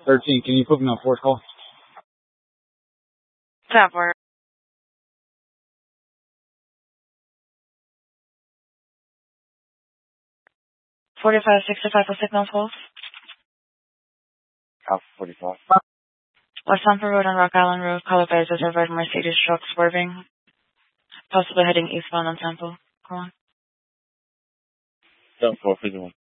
13, can you put me on force call? Tap word. 4565 for signals hold. Alpha 45. West Tampa Road and Rock Island Road, call by a red Mercedes truck swerving, possibly heading eastbound on Temple. Go on. 74, 51.